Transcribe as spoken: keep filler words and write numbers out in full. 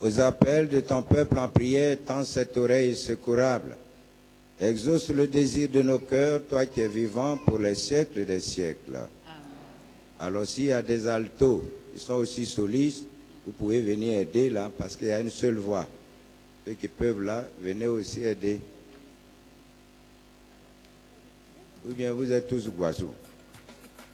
aux appels de ton peuple en prière, tends cette oreille secourable. Exauce le désir de nos cœurs, toi qui es vivant pour les siècles des siècles. Amen. Alors s'il y a des altos, ils sont aussi solistes, vous pouvez venir aider là, parce qu'il y a une seule voix. Ceux qui peuvent là, venez aussi aider. Ou bien vous êtes tous boisous.